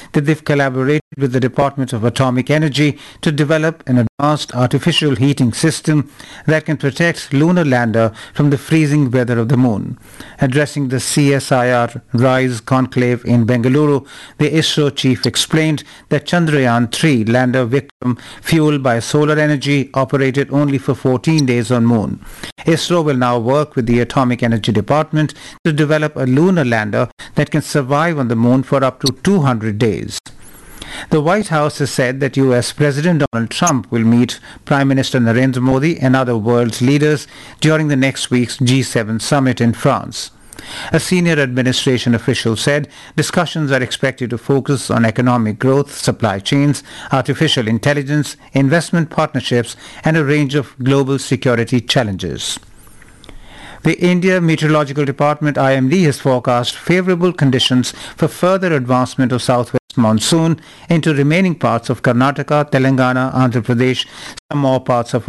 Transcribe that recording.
that they've collaborated with the Department of Atomic Energy to develop an advanced artificial heating system that can protect lunar lander from the freezing weather of the moon. Addressing the CSIR RISE conclave in Bengaluru, the ISRO chief explained that Chandrayaan-3 lander Vikram, fueled by solar energy, operated only for 14 days on Moon. ISRO will now work with the Atomic Energy Department to develop a lunar lander that can survive on the Moon for up to 200 days. The White House has said that US President Donald Trump will meet Prime Minister Narendra Modi and other world leaders during the next week's G7 summit in France. A senior administration official said discussions are expected to focus on economic growth, supply chains, artificial intelligence, investment partnerships, and a range of global security challenges. The India Meteorological Department IMD has forecast favourable conditions for further advancement of southwest monsoon into remaining parts of Karnataka, Telangana, Andhra Pradesh, some more parts of